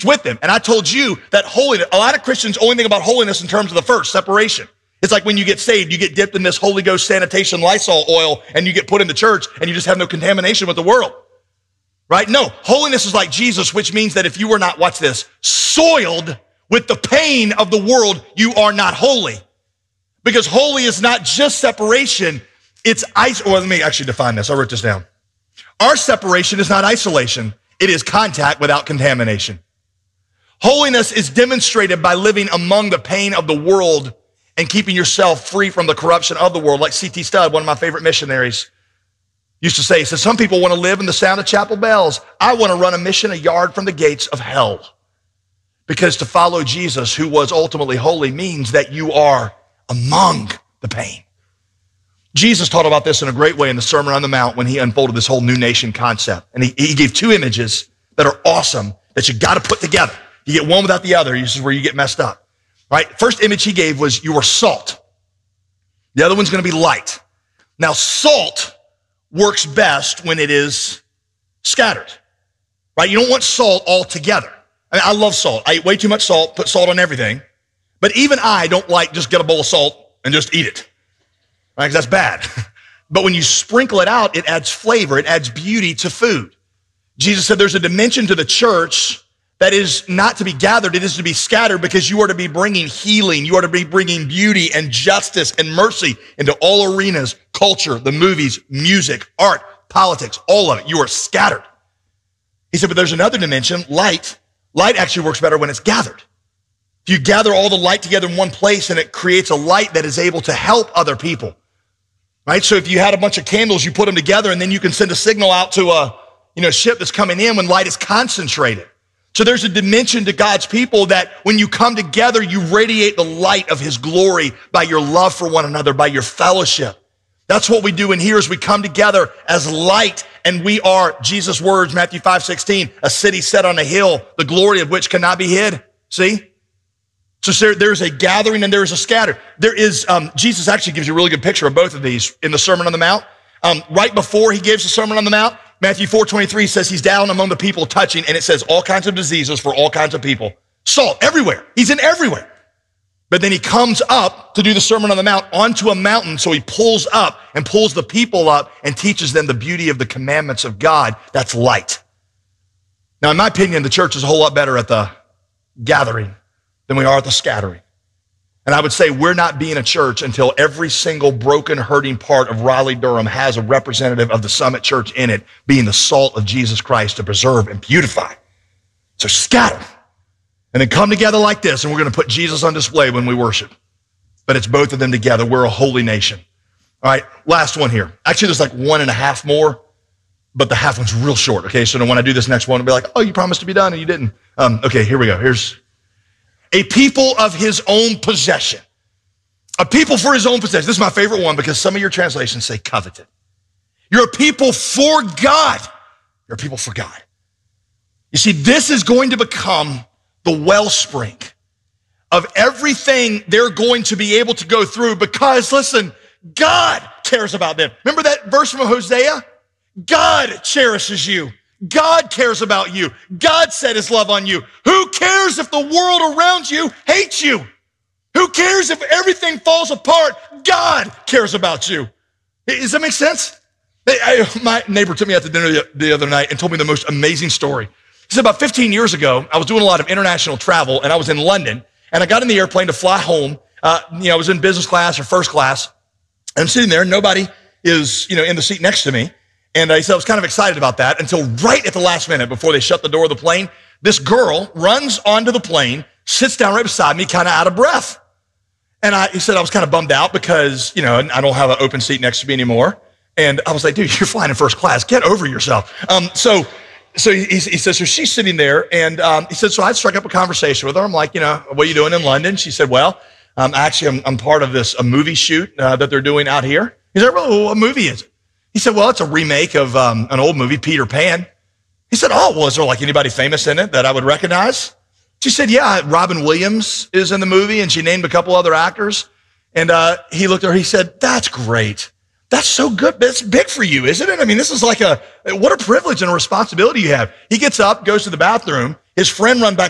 mixed with them. And I told you that holiness, a lot of Christians only think about holiness in terms of the first, separation. It's like when you get saved, you get dipped in this Holy Ghost sanitation Lysol oil and you get put in the church and you just have no contamination with the world, right? No, holiness is like Jesus, which means that if you were not, watch this, soiled with the pain of the world, you are not holy. Because holy is not just separation, it's well, let me actually define this. I wrote this down. Our separation is not isolation. It is contact without contamination. Holiness is demonstrated by living among the pain of the world and keeping yourself free from the corruption of the world. Like C.T. Studd, one of my favorite missionaries, used to say, he said, some people want to live in the sound of chapel bells. I want to run a mission a yard from the gates of hell. Because to follow Jesus, who was ultimately holy, means that you are among the pain. Jesus taught about this in a great way in the Sermon on the Mount when he unfolded this whole new nation concept. And he gave two images that are awesome that you got to put together. You get one without the other. This is where you get messed up. Right? First image he gave was you were salt. The other one's going to be light. Now, salt works best when it is scattered. Right? You don't want salt all together. I mean, I love salt. I eat way too much salt, put salt on everything. But even I don't like just get a bowl of salt and just eat it. Right? 'Cause that's bad. But when you sprinkle it out, it adds flavor. It adds beauty to food. Jesus said there's a dimension to the church that is not to be gathered. It is to be scattered because you are to be bringing healing. You are to be bringing beauty and justice and mercy into all arenas, culture, the movies, music, art, politics, all of it. You are scattered. He said, but there's another dimension, light. Light actually works better when it's gathered. If you gather all the light together in one place and it creates a light that is able to help other people, right? So if you had a bunch of candles, you put them together and then you can send a signal out to a ship that's coming in when light is concentrated. So there's a dimension to God's people that when you come together, you radiate the light of his glory by your love for one another, by your fellowship. That's what we do in here is we come together as light, and we are, Jesus' words, Matthew 5:16, a city set on a hill, the glory of which cannot be hid. See? So there's a gathering and there's a scatter. There is, Jesus actually gives you a really good picture of both of these in the Sermon on the Mount. Right before he gives the Sermon on the Mount, Matthew 4:23 says he's down among the people touching, and it says all kinds of diseases for all kinds of people. Salt everywhere. He's in everywhere. But then he comes up to do the Sermon on the Mount onto a mountain, so he pulls up and pulls the people up and teaches them the beauty of the commandments of God. That's light. Now, in my opinion, the church is a whole lot better at the gathering than we are at the scattering. And I would say we're not being a church until every single broken, hurting part of Raleigh-Durham has a representative of the Summit Church in it, being the salt of Jesus Christ to preserve and beautify. So scatter. And then come together like this, and we're going to put Jesus on display when we worship. But it's both of them together. We're a holy nation. All right, last one here. Actually, there's like 1.5 more, but the half one's real short, okay? So when I do this next one, it'll be like, oh, you promised to be done and you didn't. Okay, here we go. Here's a people of his own possession. A people for his own possession. This is my favorite one because some of your translations say coveted. You're a people for God. You're a people for God. You see, this is going to become the wellspring of everything they're going to be able to go through because, listen, God cares about them. Remember that verse from Hosea? God cherishes you. God cares about you. God set his love on you. Who cares if the world around you hates you? Who cares if everything falls apart? God cares about you. Does that make sense? My neighbor took me out to dinner the other night and told me the most amazing story. He said about 15 years ago, I was doing a lot of international travel and I was in London and I got in the airplane to fly home. I was in business class or first class. And I'm sitting there and nobody is, in the seat next to me. And he said I was kind of excited about that until right at the last minute before they shut the door of the plane, this girl runs onto the plane, sits down right beside me, kind of out of breath. And he said I was kind of bummed out because, I don't have an open seat next to me anymore. And I was like, dude, you're flying in first class. Get over yourself. So he says, so she's sitting there and he said, so I struck up a conversation with her. I'm like, what are you doing in London? She said, well, actually I'm part of a movie shoot that they're doing out here. He said, well, what movie is it? He said, well, it's a remake of an old movie, Peter Pan. He said, oh, well, is there like anybody famous in it that I would recognize? She said, yeah, Robin Williams is in the movie, and she named a couple other actors. And he looked at her, he said, that's great. That's so good. That's big for you, isn't it? I mean, this is like what a privilege and a responsibility you have. He gets up, goes to the bathroom. His friend runs back